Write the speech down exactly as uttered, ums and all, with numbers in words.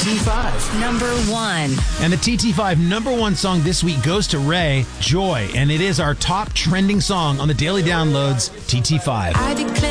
T five. Number one. And the T T five number one song this week goes to Ray, Joy, and it is our top trending song on the Daily Downloads T T five. I declare